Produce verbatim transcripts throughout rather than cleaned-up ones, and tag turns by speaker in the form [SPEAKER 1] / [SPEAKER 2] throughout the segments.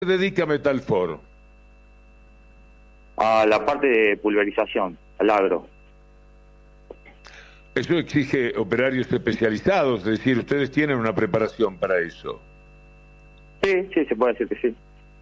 [SPEAKER 1] dedica Metalfor?
[SPEAKER 2] A la parte de pulverización, al agro.
[SPEAKER 1] Eso exige operarios especializados, es decir, ustedes tienen una preparación para eso.
[SPEAKER 2] Sí, sí, se puede decir que sí.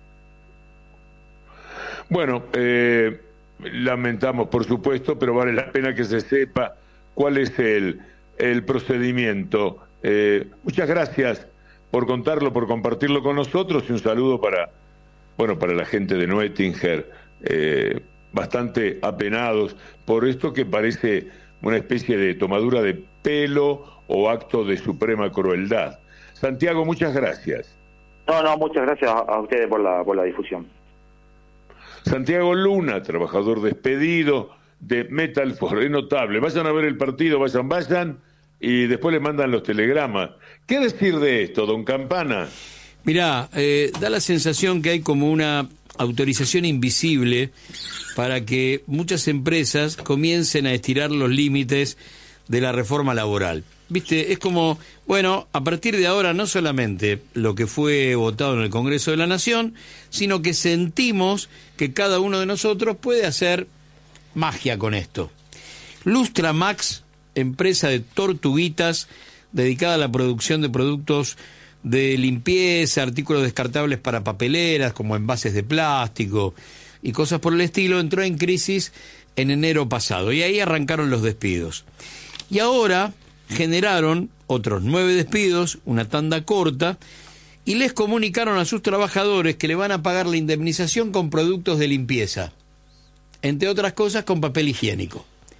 [SPEAKER 1] Bueno, eh, lamentamos por supuesto, pero vale la pena que se sepa cuál es el, el procedimiento. Eh, muchas gracias por contarlo, por compartirlo con nosotros, y un saludo para, bueno, para la gente de Noettinger, eh, bastante apenados por esto que parece una especie de tomadura de pelo o acto de suprema crueldad. Santiago, muchas gracias.
[SPEAKER 2] No, no, muchas gracias a ustedes por la, por la difusión.
[SPEAKER 1] Santiago Luna, trabajador despedido de Metalfor, es notable. Vayan a ver el partido, vayan, vayan, y después le mandan los telegramas. ¿Qué decir de esto, don Campana?
[SPEAKER 3] Mirá, eh, da la sensación que hay como una autorización invisible para que muchas empresas comiencen a estirar los límites de la reforma laboral. Viste, es como, bueno, a partir de ahora no solamente lo que fue votado en el Congreso de la Nación, sino que sentimos que cada uno de nosotros puede hacer magia con esto. Lustra Max, empresa de tortuguitas dedicada a la producción de productos de limpieza, artículos descartables para papeleras como envases de plástico y cosas por el estilo, entró en crisis en enero pasado y ahí arrancaron los despidos. Y ahora generaron otros nueve despidos, una tanda corta, y les comunicaron a sus trabajadores que le van a pagar la indemnización con productos de limpieza, entre otras cosas con papel higiénico.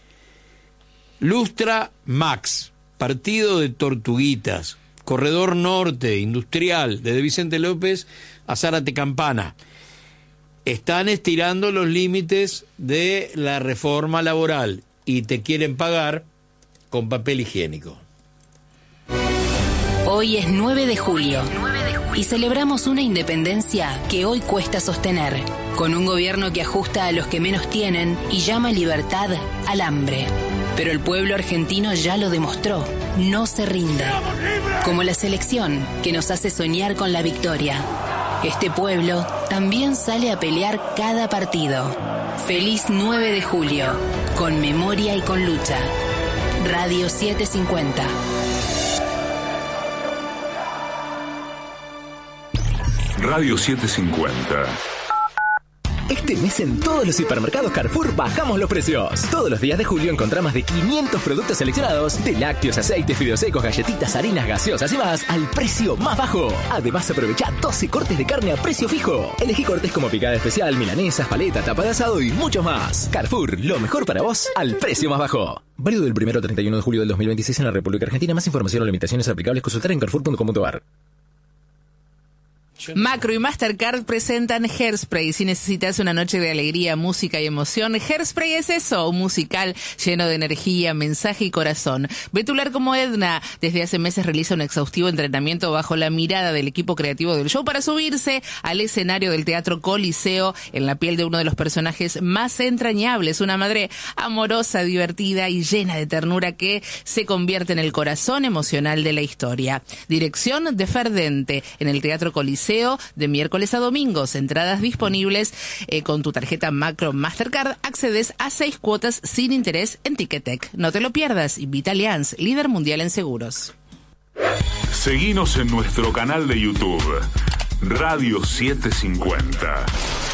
[SPEAKER 3] Lustra Max, partido de tortuguitas, corredor norte, industrial, desde Vicente López a Zárate Campana. Están estirando los límites de la reforma laboral y te quieren pagar con papel higiénico.
[SPEAKER 4] Hoy es nueve de julio y celebramos una independencia que hoy cuesta sostener, con un gobierno que ajusta a los que menos tienen y llama libertad al hambre. Pero el pueblo argentino ya lo demostró, no se rinde. Como la selección que nos hace soñar con la victoria. Este pueblo también sale a pelear cada partido. Feliz nueve de julio, con memoria y con lucha. Radio setecientos cincuenta.
[SPEAKER 5] Radio setecientos cincuenta.
[SPEAKER 6] Este mes en todos los hipermercados Carrefour bajamos los precios. Todos los días de julio encontrá más de quinientos productos seleccionados de lácteos, aceites, fideos secos, galletitas, harinas, gaseosas y más al precio más bajo. Además aprovecha doce cortes de carne a precio fijo. Elegí cortes como picada especial, milanesas, paleta, tapa de asado y muchos más. Carrefour, lo mejor para vos al precio más bajo. Válido del primero al treinta y uno de julio del dos mil veintiséis en la República Argentina. Más información o limitaciones aplicables consultar en carrefour punto com punto a r.
[SPEAKER 7] Macro y Mastercard presentan Hairspray. Si necesitas una noche de alegría, música y emoción, Hairspray es eso, un musical lleno de energía, mensaje y corazón. Betular como Edna desde hace meses realiza un exhaustivo entrenamiento bajo la mirada del equipo creativo del show para subirse al escenario del Teatro Coliseo en la piel de uno de los personajes más entrañables, una madre amorosa, divertida y llena de ternura que se convierte en el corazón emocional de la historia. Dirección de Ferdente en el Teatro Coliseo de miércoles a domingos. Entradas disponibles eh, con tu tarjeta Macro Mastercard. Accedes a seis cuotas sin interés en Ticketek. No te lo pierdas. Vitalianz, líder mundial en seguros.
[SPEAKER 5] Seguinos en nuestro canal de YouTube, Radio setecientos cincuenta.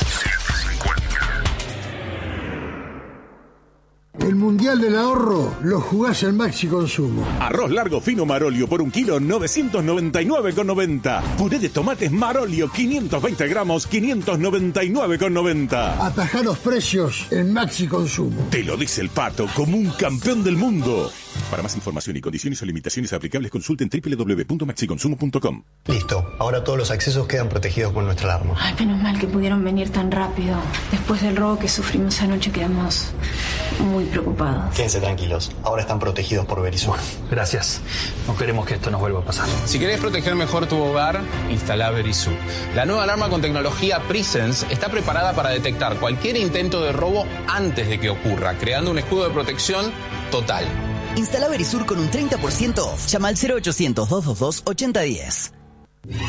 [SPEAKER 8] El Mundial del Ahorro lo jugás en Maxi Consumo.
[SPEAKER 9] Arroz largo fino Marolio por un kilo, novecientos noventa y nueve con noventa. Puré de tomates Marolio, quinientos veinte gramos, quinientos noventa y nueve con noventa.
[SPEAKER 8] Atajá los precios en Maxi Consumo.
[SPEAKER 9] Te lo dice el Pato como un campeón del mundo. Para más información y condiciones o limitaciones aplicables, consulten doble u doble u doble u punto maxi consumo punto com.
[SPEAKER 10] Listo, ahora todos los accesos quedan protegidos con nuestra alarma.
[SPEAKER 11] Ay, menos mal que pudieron venir tan rápido. Después del robo que sufrimos anoche quedamos muy preocupados.
[SPEAKER 10] Quédense tranquilos, ahora están protegidos por Verisur.
[SPEAKER 12] Gracias, no queremos que esto nos vuelva a pasar.
[SPEAKER 13] Si querés proteger mejor tu hogar, instala Verisur. La nueva alarma con tecnología Presence está preparada para detectar cualquier intento de robo antes de que ocurra, creando un escudo de protección total.
[SPEAKER 14] Instala Verisur con un treinta por ciento off. Llama al cero ochocientos, doscientos veintidós, ochenta diez.